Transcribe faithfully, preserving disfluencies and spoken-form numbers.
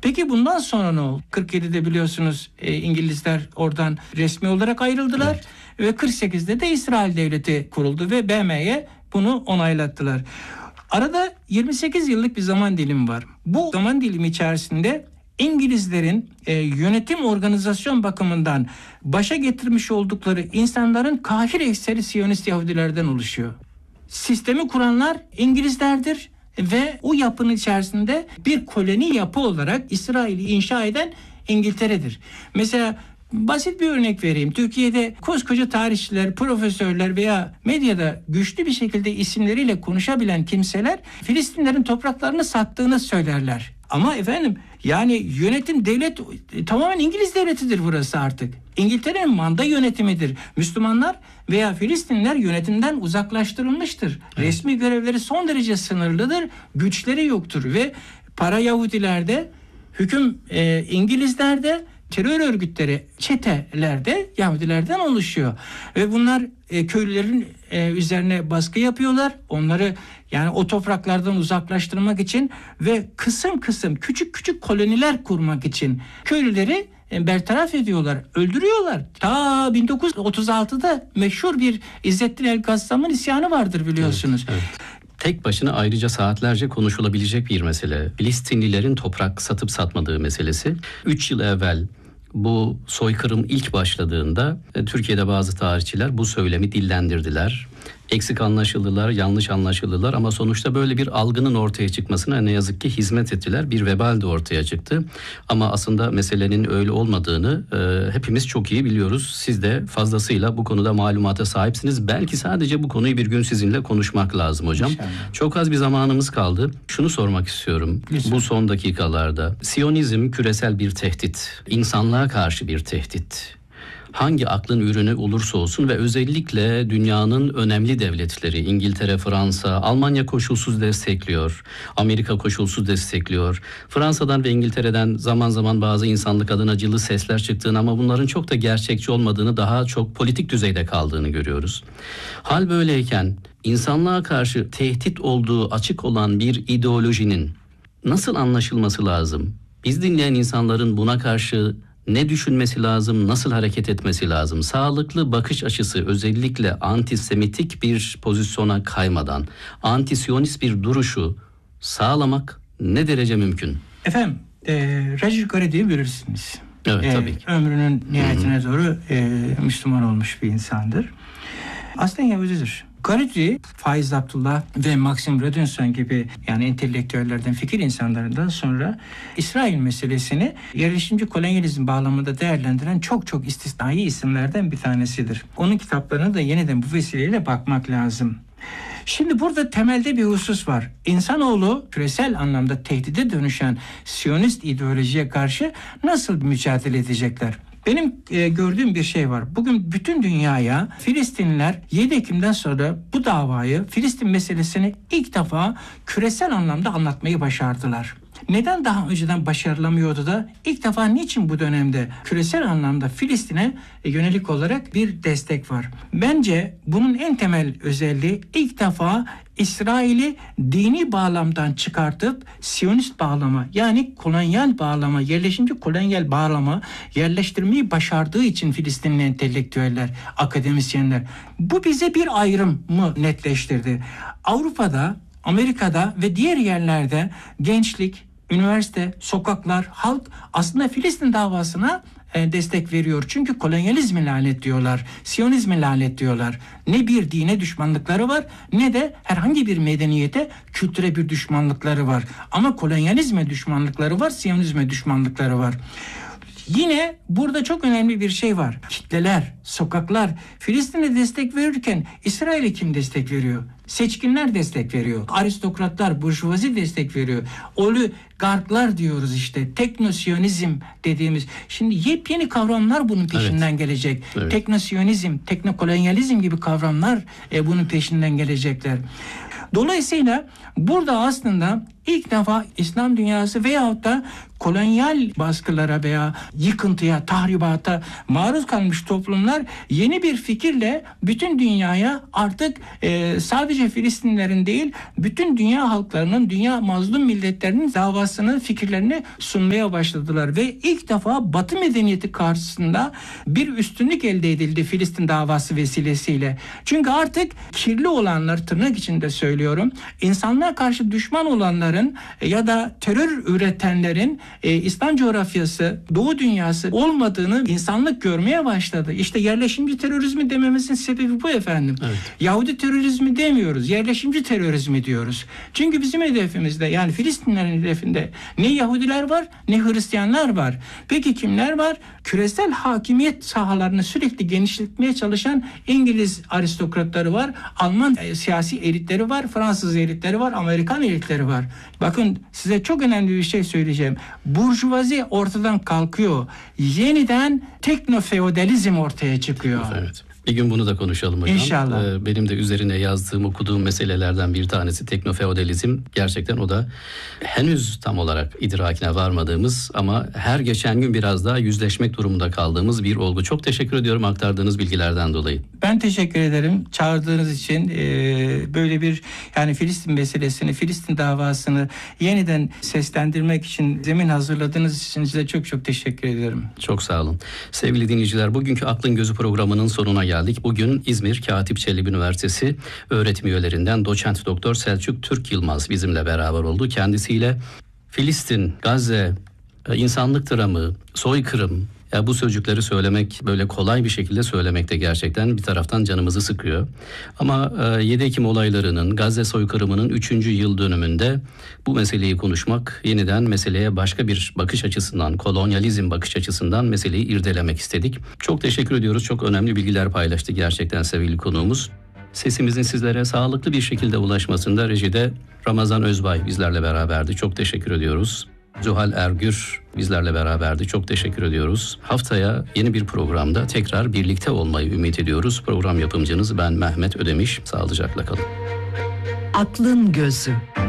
Peki bundan sonra ne oldu? kırk yedide biliyorsunuz e, İngilizler oradan resmi olarak ayrıldılar. Evet. Ve kırk sekizde de İsrail Devleti kuruldu ve B M'ye bunu onaylattılar. Arada yirmi sekiz yıllık bir zaman dilimi var. Bu zaman dilimi içerisinde İngilizlerin e, yönetim organizasyon bakımından başa getirmiş oldukları insanların kahir ekseri Siyonist Yahudilerden oluşuyor. Sistemi kuranlar İngilizlerdir ve o yapının içerisinde bir koloni yapı olarak İsrail'i inşa eden İngiltere'dir. Mesela basit bir örnek vereyim. Türkiye'de koskoca tarihçiler, profesörler veya medyada güçlü bir şekilde isimleriyle konuşabilen kimseler Filistinlerin topraklarını sattığını söylerler. Ama efendim yani yönetim devlet tamamen İngiliz devletidir burası artık. İngiltere'nin manda yönetimidir. Müslümanlar veya Filistinler yönetimden uzaklaştırılmıştır. Evet. Resmi görevleri son derece sınırlıdır. Güçleri yoktur ve para Yahudilerde, hüküm e, İngilizlerde, terör örgütleri, çetelerde Yahudilerden oluşuyor. Ve bunlar e, köylülerin e, üzerine baskı yapıyorlar. Onları yani o topraklardan uzaklaştırmak için ve kısım kısım küçük küçük koloniler kurmak için köylüleri e, bertaraf ediyorlar, öldürüyorlar. Ta bin dokuz yüz otuz altıda meşhur bir İzzettin el-Kassam'ın isyanı vardır biliyorsunuz. Evet, evet. Tek başına ayrıca saatlerce konuşulabilecek bir mesele. Filistinlilerin toprak satıp satmadığı meselesi. Üç yıl evvel bu soykırım ilk başladığında e, Türkiye'de bazı tarihçiler bu söylemi dillendirdiler. Eksik anlaşıldılar, yanlış anlaşıldılar ama sonuçta böyle bir algının ortaya çıkmasına ne yazık ki hizmet ettiler. Bir vebal de ortaya çıktı. Ama aslında meselenin öyle olmadığını e, hepimiz çok iyi biliyoruz. Siz de fazlasıyla bu konuda malumata sahipsiniz. Belki sadece bu konuyu bir gün sizinle konuşmak lazım hocam. İnşallah. Çok az bir zamanımız kaldı. Şunu sormak istiyorum. Lütfen. Bu son dakikalarda. Siyonizm küresel bir tehdit. İnsanlığa karşı bir tehdit. Hangi aklın ürünü olursa olsun ve özellikle dünyanın önemli devletleri İngiltere, Fransa, Almanya koşulsuz destekliyor. Amerika koşulsuz destekliyor. Fransa'dan ve İngiltere'den zaman zaman bazı insanlık adına acılı sesler çıktığını ama bunların çok da gerçekçi olmadığını, daha çok politik düzeyde kaldığını görüyoruz. Hal böyleyken insanlığa karşı tehdit olduğu açık olan bir ideolojinin nasıl anlaşılması lazım? Biz dinleyen insanların buna karşı ne düşünmesi lazım, nasıl hareket etmesi lazım? Sağlıklı bakış açısı, özellikle antisemitik bir pozisyona kaymadan, antisiyonist bir duruşu sağlamak ne derece mümkün? Efendim, e, Recep Garedi'yi bilirsiniz. Evet, e, tabii ki. Ömrünün nihayetine Hı-hı. doğru e, Müslüman olmuş bir insandır. Aslında Yahudidir. Garedi, Faiz Abdullah ve Maxim Rodinson gibi yani entelektüellerden, fikir insanlarından sonra İsrail meselesini yerleşimci kolonyalizm bağlamında değerlendiren çok çok istisnai isimlerden bir tanesidir. Onun kitaplarına da yeniden bu vesileyle bakmak lazım. Şimdi burada temelde bir husus var. İnsanoğlu küresel anlamda tehdide dönüşen Siyonist ideolojiye karşı nasıl mücadele edecekler? Benim e, gördüğüm bir şey var. Bugün bütün dünyaya Filistinliler yedi Ekim'den sonra bu davayı, Filistin meselesini ilk defa küresel anlamda anlatmayı başardılar. Neden daha önceden başarılamıyordu da ilk defa niçin bu dönemde küresel anlamda Filistin'e yönelik olarak bir destek var? Bence bunun en temel özelliği ilk defa İsrail'i dini bağlamdan çıkartıp Siyonist bağlama yani kolonyal bağlama, yerleşimci kolonyal bağlama yerleştirmeyi başardığı için Filistinli entelektüeller, akademisyenler. Bu bize bir ayrımı netleştirdi. Avrupa'da, Amerika'da ve diğer yerlerde gençlik, üniversite, sokaklar, halk aslında Filistin davasına e, destek veriyor. Çünkü kolonyalizmi lanetliyorlar, Siyonizmi lanetliyorlar. Ne bir dine düşmanlıkları var ne de herhangi bir medeniyete, kültüre bir düşmanlıkları var. Ama kolonyalizme düşmanlıkları var, Siyonizme düşmanlıkları var. Yine burada çok önemli bir şey var. Kitleler, sokaklar Filistin'e destek verirken İsrail'e kim destek veriyor? Seçkinler destek veriyor. Aristokratlar, burjuvazi destek veriyor. Oligarklar diyoruz işte. Teknosiyonizm dediğimiz. Şimdi yepyeni kavramlar bunun peşinden evet. gelecek. Evet. Teknosiyonizm, teknokolonyalizm gibi kavramlar e, bunun peşinden gelecekler. Dolayısıyla burada aslında ilk defa İslam dünyası veyahut da kolonyal baskılara veya yıkıntıya, tahribata maruz kalmış toplumlar yeni bir fikirle bütün dünyaya artık e, sadece Filistinlerin değil, bütün dünya halklarının, dünya mazlum milletlerinin davasını, fikirlerini sunmaya başladılar ve ilk defa Batı medeniyeti karşısında bir üstünlük elde edildi Filistin davası vesilesiyle. Çünkü artık kirli olanlar, tırnak içinde söylüyorum, insanlığa karşı düşman olanların ya da terör üretenlerin e, İslam coğrafyası, Doğu dünyası olmadığını insanlık görmeye başladı. İşte yerleşimci terörizmi dememizin sebebi bu efendim. Evet. Yahudi terörizmi demiyoruz, yerleşimci terörizmi diyoruz. Çünkü bizim hedefimizde, yani Filistinlerin hedefinde ne Yahudiler var ne Hristiyanlar var. Peki kimler var? Küresel hakimiyet sahalarını sürekli genişletmeye çalışan İngiliz aristokratları var, Alman e, siyasi elitleri var, Fransız elitleri var, Amerikan elitleri var. Bakın size çok önemli bir şey söyleyeceğim. Burjuvazi ortadan kalkıyor. Yeniden teknofeodalizm ortaya çıkıyor. Evet. Bir gün bunu da konuşalım hocam. İnşallah. Ee, benim de üzerine yazdığım, okuduğum meselelerden bir tanesi teknofeodalizm. Gerçekten o da henüz tam olarak idrakine varmadığımız ama her geçen gün biraz daha yüzleşmek durumunda kaldığımız bir olgu. Çok teşekkür ediyorum aktardığınız bilgilerden dolayı. Ben teşekkür ederim çağırdığınız için. Ee, böyle bir yani Filistin meselesini, Filistin davasını yeniden seslendirmek için zemin hazırladığınız için size çok çok teşekkür ederim. Çok sağ olun. Sevgili dinleyiciler, bugünkü Aklın Gözü programının sonuna geldik. Bugün İzmir Katip Çelebi Üniversitesi öğretim üyelerinden doçent doktor Selçuk Türk Yılmaz bizimle beraber oldu. Kendisiyle Filistin, Gazze, insanlık dramı, soykırım, ya bu sözcükleri söylemek böyle kolay bir şekilde söylemek de gerçekten bir taraftan canımızı sıkıyor. Ama yedi Ekim olaylarının, Gazze soykırımının üçüncü yıl dönümünde bu meseleyi konuşmak, yeniden meseleye başka bir bakış açısından, kolonyalizm bakış açısından meseleyi irdelemek istedik. Çok teşekkür ediyoruz. Çok önemli bilgiler paylaştı gerçekten sevgili konuğumuz. Sesimizin sizlere sağlıklı bir şekilde ulaşmasında rejide Ramazan Özbay bizlerle beraberdi. Çok teşekkür ediyoruz. Zuhal Ergür bizlerle beraberdi. Çok teşekkür ediyoruz. Haftaya yeni bir programda tekrar birlikte olmayı ümit ediyoruz. Program yapımcınız ben Mehmet Ödemiş. Sağlıcakla kalın. Aklın Gözü.